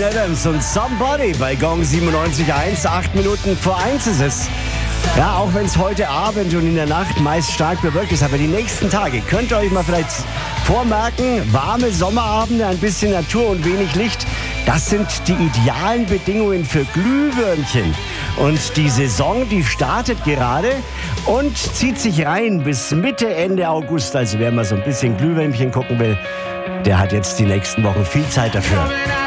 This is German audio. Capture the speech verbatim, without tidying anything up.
Adams und Somebody bei Gong siebenundneunzig Komma eins. Acht Minuten vor eins ist es. Ja, auch wenn es heute Abend und in der Nacht meist stark bewölkt ist, aber die nächsten Tage könnt ihr euch mal vielleicht vormerken, warme Sommerabende, ein bisschen Natur und wenig Licht. Das sind die idealen Bedingungen für Glühwürmchen. Und die Saison, die startet gerade und zieht sich rein bis Mitte, Ende August. Also wer mal so ein bisschen Glühwürmchen gucken will, der hat jetzt die nächsten Wochen viel Zeit dafür.